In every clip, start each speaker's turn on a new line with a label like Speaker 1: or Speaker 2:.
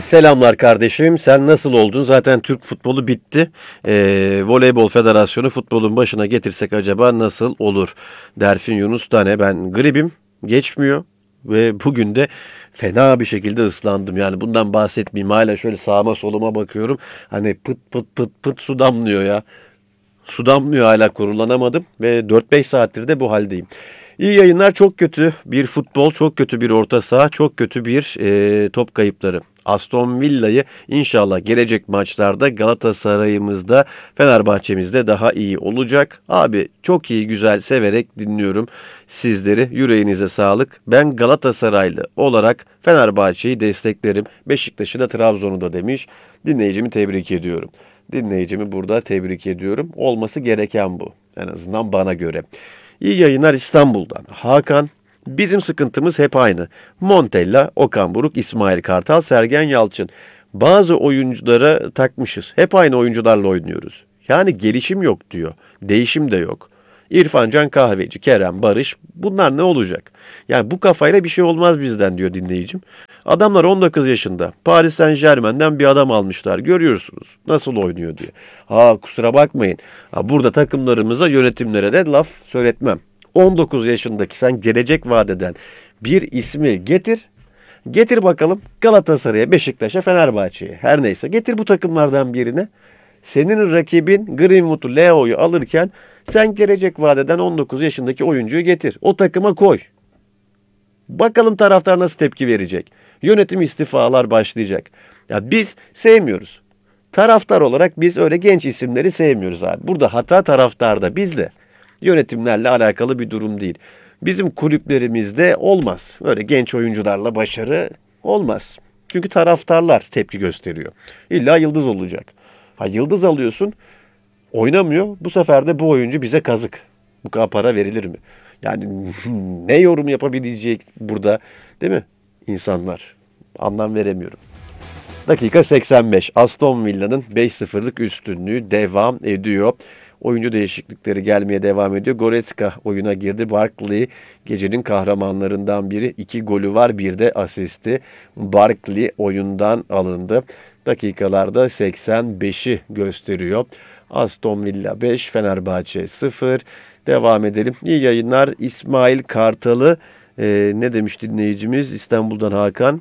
Speaker 1: Selamlar kardeşim. Sen nasıl oldun? Zaten Türk futbolu bitti. Voleybol Federasyonu futbolun başına getirsek acaba nasıl olur? Derfin Yunus Tane. Ben gribim. Geçmiyor. Ve bugün de fena bir şekilde ıslandım. Yani bundan bahsetmeyeyim. Hala şöyle sağıma soluma bakıyorum. Hani pıt pıt pıt pıt su damlıyor ya. Su damlıyor, hala kurulanamadım. Ve 4-5 saattir de bu haldeyim. İyi yayınlar. Çok kötü bir futbol, çok kötü bir orta saha, çok kötü bir top kayıpları. Aston Villa'yı inşallah gelecek maçlarda Galatasaray'ımızda, Fenerbahçe'mizde daha iyi olacak. Abi çok iyi, güzel, severek dinliyorum sizleri. Yüreğinize sağlık. Ben Galatasaraylı olarak Fenerbahçe'yi desteklerim. Beşiktaş'ı da Trabzon'u da demiş. Dinleyicimi tebrik ediyorum. Dinleyicimi burada tebrik ediyorum. Olması gereken bu. En azından bana göre. İyi yayınlar İstanbul'dan. Hakan, bizim sıkıntımız hep aynı. Montella, Okan Buruk, İsmail Kartal, Sergen Yalçın. Bazı oyunculara takmışız. Hep aynı oyuncularla oynuyoruz. Yani gelişim yok diyor. Değişim de yok. İrfan Can Kahveci, Kerem, Barış, bunlar ne olacak? Yani bu kafayla bir şey olmaz bizden diyor dinleyicim. Adamlar 19 yaşında. Paris Saint-Germain'den bir adam almışlar. Görüyorsunuz nasıl oynuyor diye. Kusura bakmayın. Burada takımlarımıza, yönetimlere de laf söyletmem. 19 yaşındaki sen gelecek vadeden bir ismi getir. Getir bakalım Galatasaray'a, Beşiktaş'a, Fenerbahçe'ye. Her neyse getir bu takımlardan birine. Senin rakibin Greenwood'u, Leo'yu alırken sen gelecek vadeden 19 yaşındaki oyuncuyu getir. O takıma koy. Bakalım taraftar nasıl tepki verecek. Yönetim istifalar başlayacak. Ya biz sevmiyoruz. Taraftar olarak biz öyle genç isimleri sevmiyoruz abi. Burada hata taraftarda, bizde. Yönetimlerle alakalı bir durum değil. Bizim kulüplerimizde olmaz. Öyle genç oyuncularla başarı olmaz. Çünkü taraftarlar tepki gösteriyor. İlla yıldız olacak. Yıldız alıyorsun, oynamıyor. Bu sefer de bu oyuncu bize kazık. Bu kadar para verilir mi? Yani ne yorum yapabilecek burada, değil mi? İnsanlar. Anlam veremiyorum. Dakika 85. Aston Villa'nın 5-0'lık üstünlüğü devam ediyor. Oyuncu değişiklikleri gelmeye devam ediyor. Goretzka oyuna girdi. Barkley gecenin kahramanlarından biri. 2 golü var, bir de asisti. Barkley oyundan alındı. Dakikalarda 85'i gösteriyor. Aston Villa 5, Fenerbahçe 0. Devam edelim. İyi yayınlar. İsmail Kartalı ne demiş dinleyicimiz? İstanbul'dan Hakan.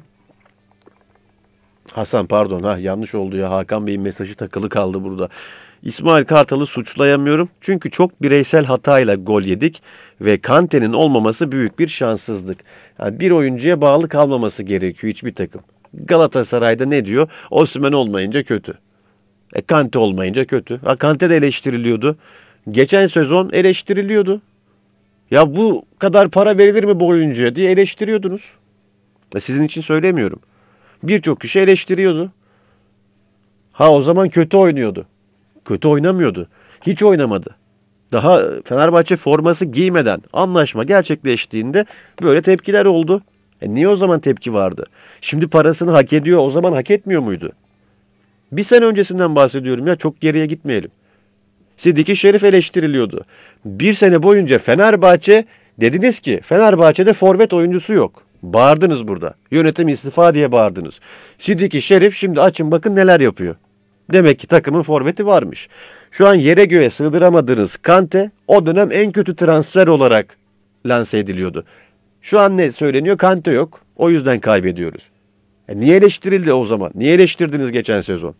Speaker 1: Hasan, pardon, yanlış oldu ya. Hakan Bey'in mesajı takılı kaldı burada. İsmail Kartal'ı suçlayamıyorum. Çünkü çok bireysel hatayla gol yedik ve Kante'nin olmaması büyük bir şanssızlık. Yani bir oyuncuya bağlı kalmaması gerekiyor hiçbir takım. Galatasaray'da ne diyor? Osimhen olmayınca kötü. Kante olmayınca kötü. Kante de eleştiriliyordu. Geçen sezon eleştiriliyordu. Ya bu kadar para verilir mi bu oyuncuya diye eleştiriyordunuz. Sizin için söylemiyorum. Birçok kişi eleştiriyordu. O zaman kötü oynuyordu. Kötü oynamıyordu. Hiç oynamadı. Daha Fenerbahçe forması giymeden anlaşma gerçekleştiğinde böyle tepkiler oldu. Niye o zaman tepki vardı? Şimdi parasını hak ediyor. O zaman hak etmiyor muydu? Bir sene öncesinden bahsediyorum ya, çok geriye gitmeyelim. Sidiki Şerif eleştiriliyordu. Bir sene boyunca Fenerbahçe dediniz ki Fenerbahçe'de forvet oyuncusu yok. Bağırdınız burada. Yönetim istifa diye bağırdınız. Sidiki Şerif şimdi açın bakın neler yapıyor. Demek ki takımın forveti varmış. Şu an yere göğe sığdıramadığınız Kante o dönem en kötü transfer olarak lanse ediliyordu. Şu an ne söyleniyor? Kante yok. O yüzden kaybediyoruz. Niye eleştirildi o zaman? Niye eleştirdiniz geçen sezon?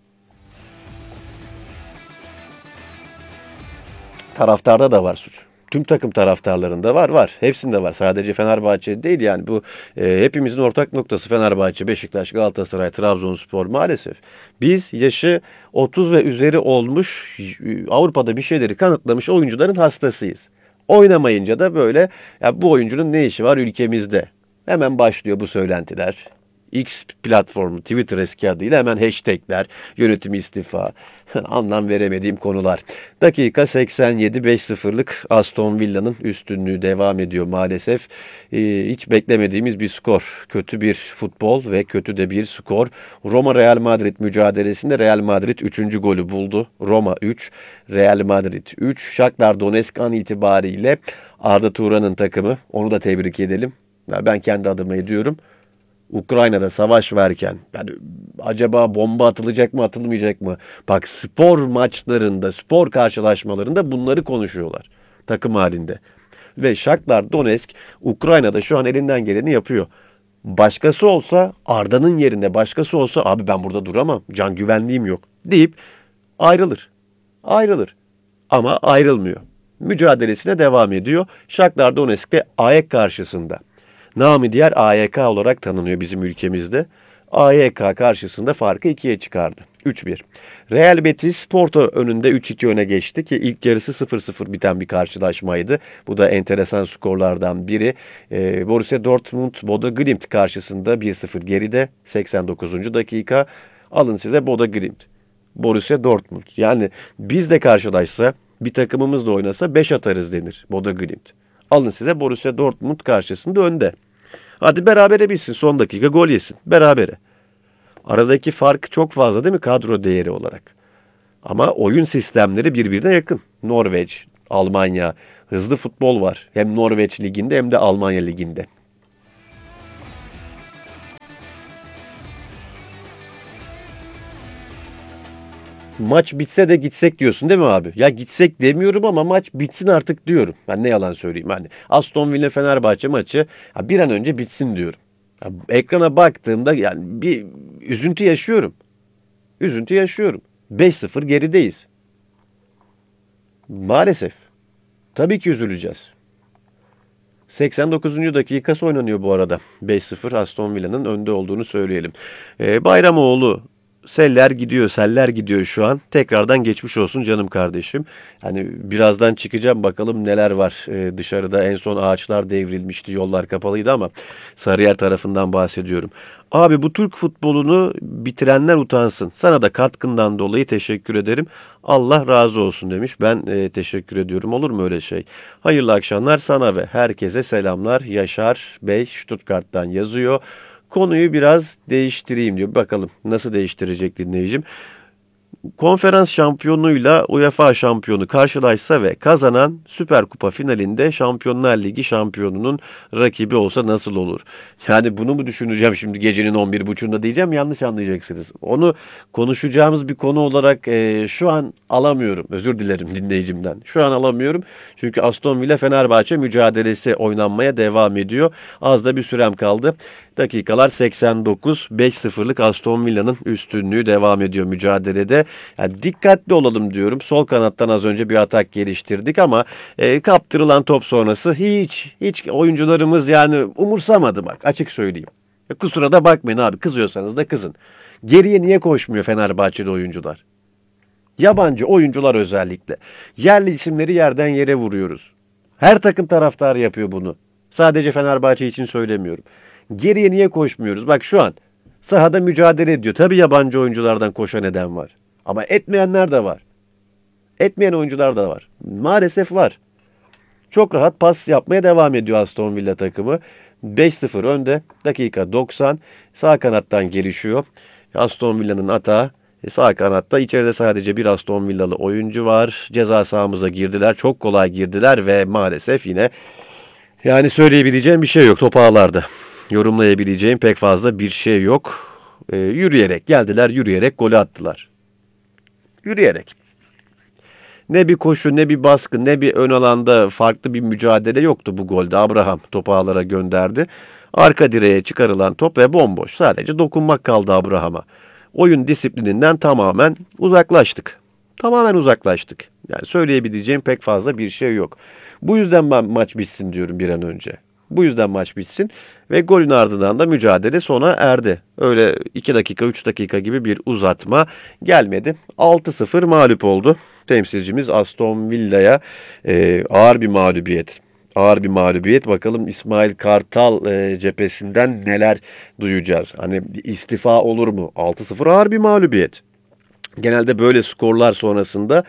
Speaker 1: Taraftarda da var suç. Tüm takım taraftarlarında var. Hepsinde var. Sadece Fenerbahçe değil yani bu hepimizin ortak noktası Fenerbahçe, Beşiktaş, Galatasaray, Trabzonspor maalesef. Biz yaşı 30 ve üzeri olmuş, Avrupa'da bir şeyleri kanıtlamış oyuncuların hastasıyız. Oynamayınca da böyle ya bu oyuncunun ne işi var ülkemizde? Hemen başlıyor bu söylentiler. X platformu, Twitter eski adıyla hemen hashtagler, yönetim istifa, anlam veremediğim konular. Dakika 87, 5-0'lık Aston Villa'nın üstünlüğü devam ediyor maalesef. Hiç beklemediğimiz bir skor. Kötü bir futbol ve kötü de bir skor. Roma Real Madrid mücadelesinde Real Madrid 3. golü buldu. Roma 3, Real Madrid 3. Shakhtar Donetsk an itibariyle Arda Turan'ın takımı. Onu da tebrik edelim. Ben kendi adıma ediyorum. Ukrayna'da savaş varken yani acaba bomba atılacak mı atılmayacak mı? Bak spor maçlarında, spor karşılaşmalarında bunları konuşuyorlar takım halinde. Ve Shakhtar Donetsk Ukrayna'da şu an elinden geleni yapıyor. Başkası olsa Arda'nın yerinde başkası olsa abi ben burada duramam. Can güvenliğim yok deyip ayrılır. Ayrılır. Ama ayrılmıyor. Mücadelesine devam ediyor. Shakhtar Donetsk de AEK karşısında. Namı diğer AYK olarak tanınıyor bizim ülkemizde. AYK karşısında farkı 2'ye çıkardı. 3-1. Real Betis Porto önünde 3-2 öne geçti ki ilk yarısı 0-0 biten bir karşılaşmaydı. Bu da enteresan skorlardan biri. Borussia Dortmund Bodo Glimt karşısında 1-0 geride 89. dakika. Alın size Bodo Glimt. Borussia Dortmund. Yani biz de karşılaşsa bir takımımız da oynasa 5 atarız denir Bodo Glimt. Alın size Borussia Dortmund karşısında önde. Hadi berabere bitsin, son dakika gol yesin. Berabere. Aradaki fark çok fazla değil mi kadro değeri olarak? Ama oyun sistemleri birbirine yakın. Norveç, Almanya, hızlı futbol var. Hem Norveç liginde hem de Almanya liginde. Maç bitse de gitsek diyorsun değil mi abi? Ya gitsek demiyorum ama maç bitsin artık diyorum. Ben ne yalan söyleyeyim. Hani Aston Villa Fenerbahçe maçı ya bir an önce bitsin diyorum. Ya ekrana baktığımda yani bir üzüntü yaşıyorum. Üzüntü yaşıyorum. 5-0 gerideyiz. Maalesef. Tabii ki üzüleceğiz. 89. dakikası oynanıyor bu arada. 5-0 Aston Villa'nın önde olduğunu söyleyelim. Bayramoğlu seller gidiyor şu an. Tekrardan geçmiş olsun canım kardeşim. Hani birazdan çıkacağım bakalım neler var. Dışarıda en son ağaçlar devrilmişti, yollar kapalıydı ama Sarıyer tarafından bahsediyorum. Abi bu Türk futbolunu bitirenler utansın. Sana da katkından dolayı teşekkür ederim. Allah razı olsun demiş. Ben teşekkür ediyorum. Olur mu öyle şey? Hayırlı akşamlar sana ve herkese selamlar. Yaşar Bey Stuttgart'tan yazıyor. Konuyu biraz değiştireyim diyor. Bakalım nasıl değiştirecek dinleyicim. Konferans şampiyonuyla UEFA şampiyonu karşılaşsa ve kazanan Süper Kupa finalinde Şampiyonlar Ligi şampiyonunun rakibi olsa nasıl olur? Yani bunu mu düşüneceğim şimdi gecenin 11.30'unda diyeceğim, yanlış anlayacaksınız. Onu konuşacağımız bir konu olarak şu an alamıyorum. Özür dilerim dinleyicimden. Şu an alamıyorum. Çünkü Aston Villa Fenerbahçe mücadelesi oynanmaya devam ediyor. Az da bir sürem kaldı. Dakikalar 89, 5-0'lık Aston Villa'nın üstünlüğü devam ediyor mücadelede. Yani dikkatli olalım diyorum. Sol kanattan az önce bir atak geliştirdik ama kaptırılan top sonrası hiç oyuncularımız yani umursamadı bak açık söyleyeyim. Kusura da bakmayın abi, kızıyorsanız da kızın. Geriye niye koşmuyor Fenerbahçeli oyuncular? Yabancı oyuncular özellikle. Yerli isimleri yerden yere vuruyoruz. Her takım taraftarı yapıyor bunu. Sadece Fenerbahçe için söylemiyorum. Geriye niye koşmuyoruz? Bak şu an sahada mücadele ediyor. Tabii yabancı oyunculardan koşan eden var. Ama etmeyenler de var. Etmeyen oyuncular da var. Maalesef var. Çok rahat pas yapmaya devam ediyor Aston Villa takımı. 5-0 önde. Dakika 90. Sağ kanattan gelişiyor. Aston Villa'nın atağı. Sağ kanatta içeride sadece bir Aston Villalı oyuncu var. Ceza sahamıza girdiler. Çok kolay girdiler ve maalesef yine yani söyleyebileceğim bir şey yok top ağlarda. Yorumlayabileceğim pek fazla bir şey yok. Yürüyerek geldiler, yürüyerek golü attılar. Yürüyerek. Ne bir koşu, ne bir baskı, ne bir ön alanda farklı bir mücadele yoktu bu golde. Abraham topu ağlara gönderdi. Arka direğe çıkarılan top ve bomboş. Sadece dokunmak kaldı Abraham'a. Oyun disiplininden tamamen uzaklaştık. Tamamen uzaklaştık. Yani söyleyebileceğim pek fazla bir şey yok. Bu yüzden ben maç bitsin diyorum bir an önce. Bu yüzden maç bitsin ve golün ardından da mücadele sona erdi. Öyle 2 dakika 3 dakika gibi bir uzatma gelmedi. 6-0 mağlup oldu. Temsilcimiz Aston Villa'ya ağır bir mağlubiyet. Ağır bir mağlubiyet. Bakalım İsmail Kartal cephesinden neler duyacağız. Hani istifa olur mu? 6-0 ağır bir mağlubiyet. Genelde böyle skorlar sonrasında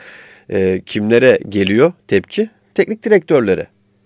Speaker 1: kimlere geliyor tepki? Teknik direktörlere.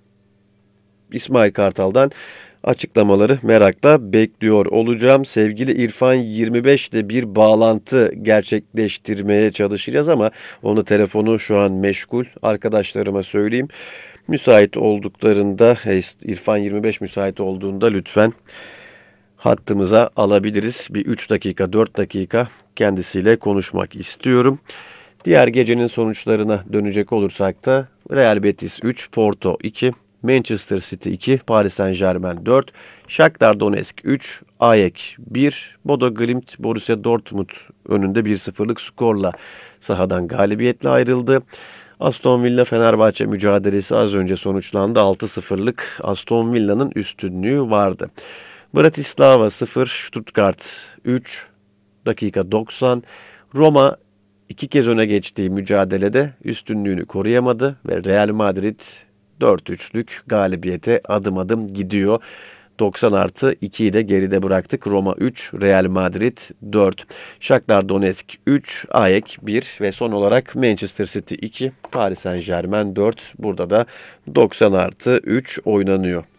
Speaker 1: İsmail Kartal'dan açıklamaları merakla bekliyor olacağım. Sevgili İrfan 25 ile bir bağlantı gerçekleştirmeye çalışacağız ama onu telefonu şu an meşgul. Arkadaşlarıma söyleyeyim. Müsait olduklarında İrfan 25 müsait olduğunda lütfen hattımıza alabiliriz. Bir 3 dakika 4 dakika kendisiyle konuşmak istiyorum. Diğer gecenin sonuçlarına dönecek olursak da Real Betis 3, Porto 2, Manchester City 2, Paris Saint-Germain 4, Shakhtar Donetsk 3, AEK 1, Bodo Glimt Borussia Dortmund önünde 1-0'lık skorla sahadan galibiyetle ayrıldı. Aston Villa Fenerbahçe mücadelesi az önce sonuçlandı. 6-0'lık Aston Villa'nın üstünlüğü vardı. Bratislava 0, Stuttgart 3, dakika 90. Roma iki kez öne geçtiği mücadelede üstünlüğünü koruyamadı ve Real Madrid 4-3'lük galibiyete adım adım gidiyor. 90+2'yi de geride bıraktık. Roma 3, Real Madrid 4, Shakhtar Donetsk 3, AEK 1 ve son olarak Manchester City 2, Paris Saint-Germain 4. Burada da 90+3 oynanıyor.